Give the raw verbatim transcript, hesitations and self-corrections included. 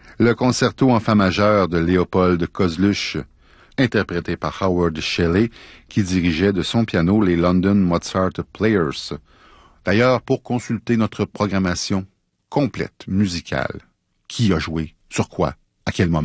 Le concerto en fa majeur de Léopold Kozluch, interprété par Howard Shelley, qui dirigeait de son piano les London Mozart Players. D'ailleurs, pour consulter notre programmation complète musicale, qui a joué, sur quoi, à quel moment,